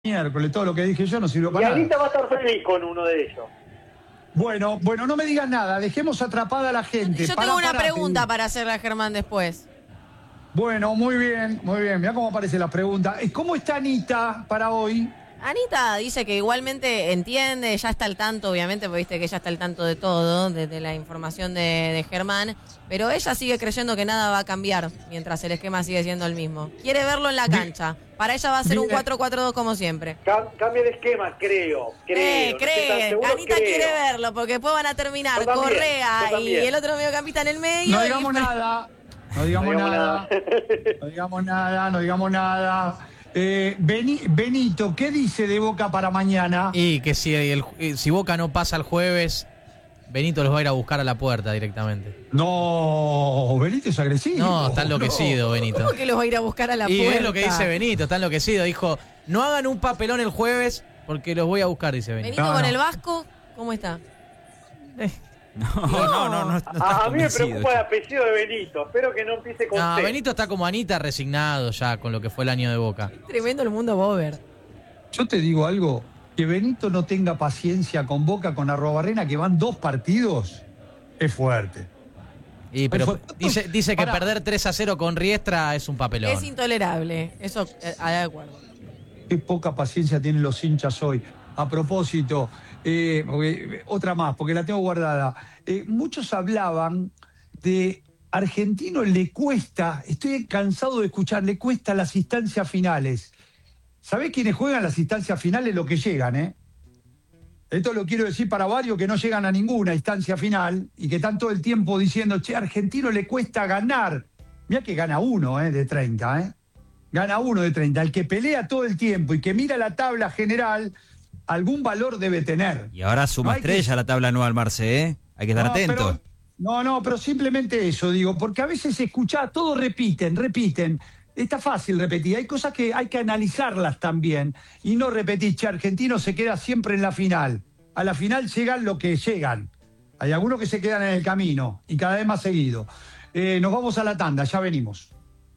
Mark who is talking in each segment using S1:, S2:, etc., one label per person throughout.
S1: miércoles, todo lo que dije yo no sirvió
S2: Y
S1: para
S2: Anita
S1: nada.
S2: va a estar feliz con uno de ellos.
S1: Bueno, no me digan nada, dejemos atrapada a la gente.
S3: Yo
S1: Pará,
S3: tengo una
S1: pará,
S3: pregunta
S1: te-
S3: para hacerle a Germán después.
S1: Bueno, muy bien. Mirá cómo aparece la pregunta. ¿Cómo está Anita para hoy?
S3: Anita dice que igualmente entiende, ya está al tanto, obviamente, porque viste que ella está al tanto de todo, de la información de Germán, pero ella sigue creyendo que nada va a cambiar mientras el esquema sigue siendo el mismo. Quiere verlo en la cancha. Para ella va a ser un
S1: Bien.
S3: 4-4-2 como siempre.
S2: Cambia de esquema, creo. No estoy tan
S3: Cree.
S2: seguro,
S3: Anita
S2: creo.
S3: quiere verlo, porque después van a terminar
S2: Yo también,
S3: Correa
S2: yo
S3: y
S2: también.
S3: el otro mediocampista en el medio.
S1: No
S3: y-
S1: digamos nada. No digamos nada. No digamos nada. Benito, ¿qué dice de Boca para mañana?
S4: Y que si Boca no pasa el jueves, Benito los va a ir a buscar a la puerta directamente.
S1: No, Benito es agresivo.
S4: No, está enloquecido Benito.
S3: ¿Cómo que los va a ir a buscar a la
S4: Y
S3: puerta?
S4: es lo que dice Benito, está enloquecido. Dijo, no hagan un papelón el jueves porque los voy a buscar, dice Benito.
S3: Benito
S1: No,
S3: con
S1: no.
S3: el Vasco, ¿cómo está?
S5: No está
S2: A mí me
S5: convencido,
S2: preocupa el
S5: che.
S2: apellido de Benito. Espero que no empiece con
S4: No,
S2: C.
S4: Benito está como Anita, resignado ya con lo que fue el año de Boca.
S3: Tremendo el mundo Bober.
S1: Yo te digo algo, que Benito no tenga paciencia con Boca, con Arrobarrena, que van 2 partidos, es fuerte.
S4: Pero dice que
S1: Pará.
S4: perder 3-0 con Riestra es un papelón.
S3: Es intolerable, eso, de acuerdo.
S1: Qué poca paciencia tienen los hinchas hoy. A propósito, otra más, porque la tengo guardada. Muchos hablaban de Argentino le cuesta, estoy cansado de escuchar, le cuesta las instancias finales. ¿Sabés quiénes juegan las instancias finales? Lo que llegan, ¿eh? Esto lo quiero decir para varios que no llegan a ninguna instancia final y que están todo el tiempo diciendo, che, Argentino le cuesta ganar. Mirá que gana uno, de 30, ¿eh? Gana uno de 30. El que pelea todo el tiempo y que mira la tabla general, algún valor debe tener.
S5: Y ahora suma
S1: No hay que-
S5: estrella la tabla anual, Marce, ¿eh? Hay que estar
S1: No,
S5: atento.
S1: pero simplemente eso, digo, porque a veces escuchá, todos repiten. Está fácil repetir, hay cosas que hay que analizarlas también y no repetir, che, Argentino se queda siempre en la final. A la final llegan lo que llegan. Hay algunos que se quedan en el camino y cada vez más seguido. Nos vamos a la tanda, ya venimos.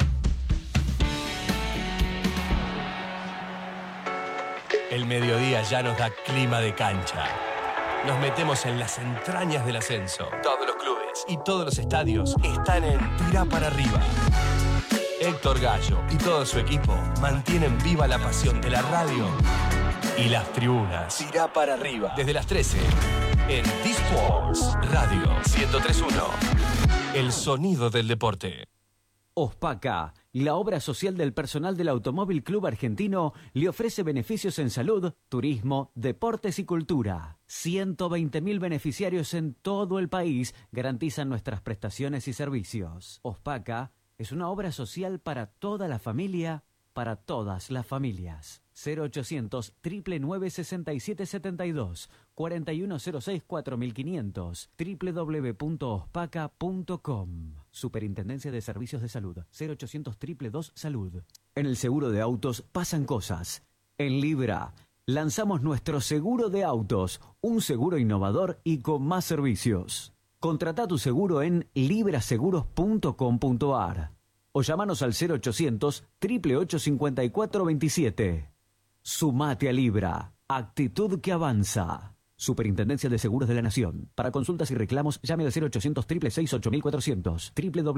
S6: El mediodía ya nos da clima de cancha. Nos metemos en las entrañas del ascenso. Todos los clubes y todos los estadios están en Tira para Arriba. Héctor Gallo y todo su equipo mantienen viva la pasión de la radio y las tribunas. Tira para Arriba. Desde las 13 en D-Sports Radio 103.1. El sonido del deporte.
S7: Ospaca, la obra social del personal del Automóvil Club Argentino, le ofrece beneficios en salud, turismo, deportes y cultura. 120.000 beneficiarios en todo el país garantizan nuestras prestaciones y servicios. Ospaca es una obra social para toda la familia, para todas las familias. 0800 999 6772 4106 4500 www.ospaca.com. Superintendencia de Servicios de Salud. 0800 222 Salud. En el seguro de autos pasan cosas. En Libra lanzamos nuestro seguro de autos, un seguro innovador y con más servicios. Contrata tu seguro en libraseguros.com.ar o llámanos al 0800 888 5427. Sumate a Libra. Actitud que avanza. Superintendencia de Seguros de la Nación. Para consultas y reclamos, llame al 0800 666 8400.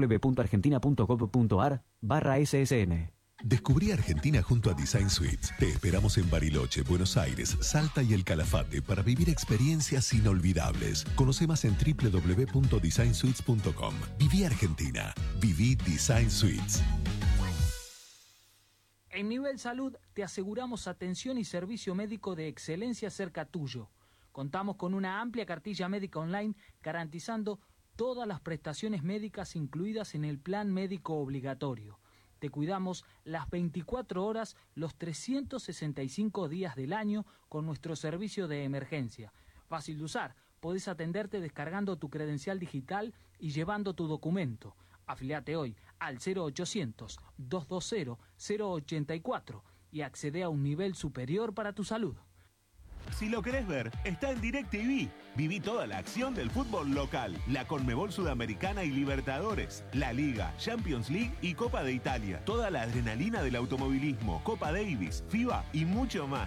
S7: www.argentina.gov.ar/SSN.
S8: Descubrí Argentina junto a Design Suites. Te esperamos en Bariloche, Buenos Aires, Salta y El Calafate para vivir experiencias inolvidables. Conoce más en www.designsuites.com. Viví Argentina. Viví Design Suites.
S9: En Nivel Salud te aseguramos atención y servicio médico de excelencia cerca tuyo. Contamos con una amplia cartilla médica online garantizando todas las prestaciones médicas incluidas en el plan médico obligatorio. Te cuidamos las 24 horas, los 365 días del año con nuestro servicio de emergencia. Fácil de usar, podés atenderte descargando tu credencial digital y llevando tu documento. Afiliate hoy al 0800-220-084 y accede a un nivel superior para tu salud.
S10: Si lo querés ver, está en DirecTV. Viví toda la acción del fútbol local, la Conmebol Sudamericana y Libertadores, la Liga, Champions League y Copa de Italia. Toda la adrenalina del automovilismo, Copa Davis, FIBA y mucho más.